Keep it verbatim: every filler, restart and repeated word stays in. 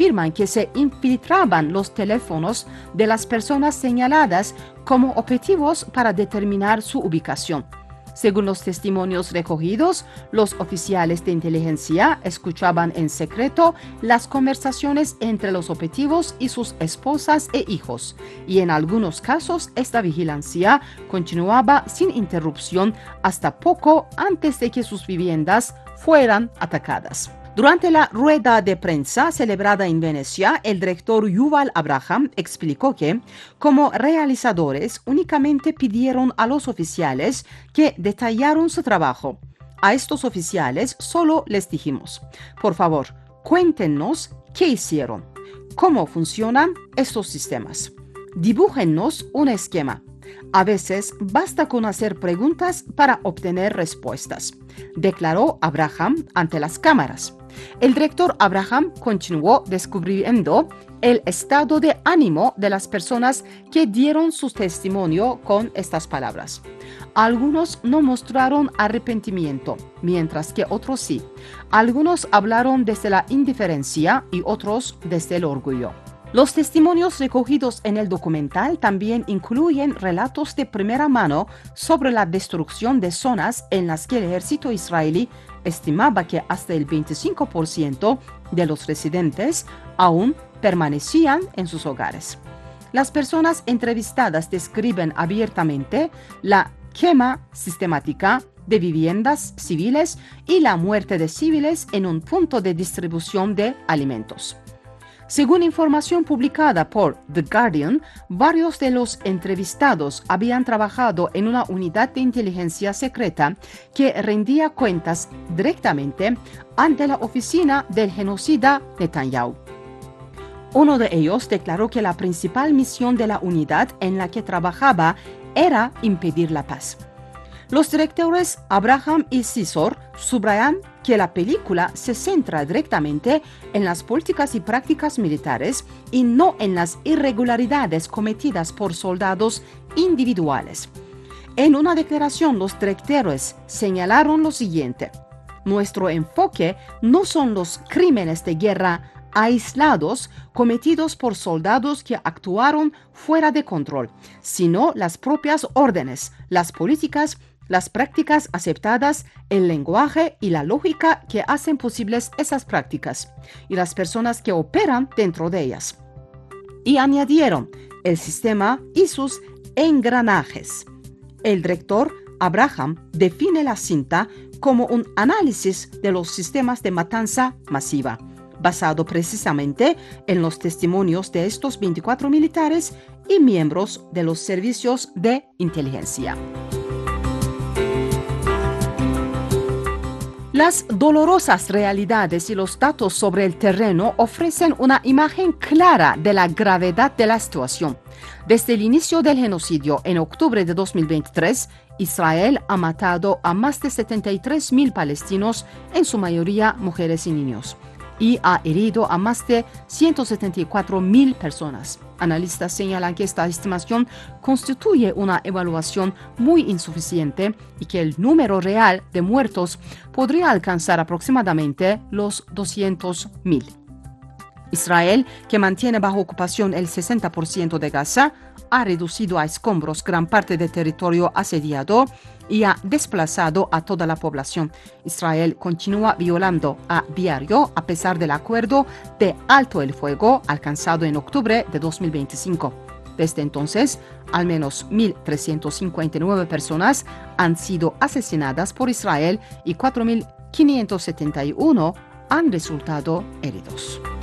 afirman que se infiltraban los teléfonos de las personas señaladas como objetivos para determinar su ubicación. Según los testimonios recogidos, los oficiales de inteligencia escuchaban en secreto las conversaciones entre los objetivos y sus esposas e hijos, y en algunos casos esta vigilancia continuaba sin interrupción hasta poco antes de que sus viviendas fueran atacadas. Durante la rueda de prensa celebrada en Venecia, el director Yuval Abraham explicó que, como realizadores, únicamente pidieron a los oficiales que detallaron su trabajo. A estos oficiales solo les dijimos: por favor, cuéntenos qué hicieron, cómo funcionan estos sistemas. Dibújennos un esquema. A veces basta con hacer preguntas para obtener respuestas, declaró Abraham ante las cámaras. El director Abraham continuó descubriendo el estado de ánimo de las personas que dieron su testimonio con estas palabras. Algunos no mostraron arrepentimiento, mientras que otros sí. Algunos hablaron desde la indiferencia y otros desde el orgullo. Los testimonios recogidos en el documental también incluyen relatos de primera mano sobre la destrucción de zonas en las que el ejército israelí estimaba que hasta el veinticinco por ciento de los residentes aún permanecían en sus hogares. Las personas entrevistadas describen abiertamente la quema sistemática de viviendas civiles y la muerte de civiles en un punto de distribución de alimentos. Según información publicada por The Guardian, varios de los entrevistados habían trabajado en una unidad de inteligencia secreta que rendía cuentas directamente ante la oficina del genocida Netanyahu. Uno de ellos declaró que la principal misión de la unidad en la que trabajaba era impedir la paz. Los directores Abraham y Sisor subrayan que la película se centra directamente en las políticas y prácticas militares y no en las irregularidades cometidas por soldados individuales. En una declaración, los directores señalaron lo siguiente: nuestro enfoque no son los crímenes de guerra aislados cometidos por soldados que actuaron fuera de control, sino las propias órdenes, las políticas, las prácticas aceptadas, el lenguaje y la lógica que hacen posibles esas prácticas, y las personas que operan dentro de ellas. Y añadieron el sistema y sus engranajes. El director Abraham define la cinta como un análisis de los sistemas de matanza masiva, basado precisamente en los testimonios de estos veinticuatro militares y miembros de los servicios de inteligencia. Las dolorosas realidades y los datos sobre el terreno ofrecen una imagen clara de la gravedad de la situación. Desde el inicio del genocidio en octubre de dos mil veintitrés, Israel ha matado a más de setenta y tres mil palestinos, en su mayoría mujeres y niños, y ha herido a más de ciento setenta y cuatro mil personas. Analistas señalan que esta estimación constituye una evaluación muy insuficiente y que el número real de muertos podría alcanzar aproximadamente los doscientos mil. Israel, que mantiene bajo ocupación el sesenta por ciento de Gaza, ha reducido a escombros gran parte del territorio asediado y ha desplazado a toda la población. Israel continúa violando a diario a pesar del acuerdo de alto el fuego alcanzado en octubre de dos mil veinticinco. Desde entonces, al menos mil trescientas cincuenta y nueve personas han sido asesinadas por Israel y cuatro mil quinientos setenta y uno han resultado heridos.